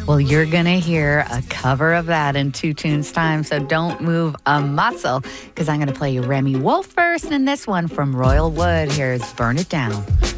Well, you're going to hear a cover of that in 2 tunes time, so don't move a muscle because I'm going to play you Remy Wolf first and this one from Royal Wood. Here's Burn It Down.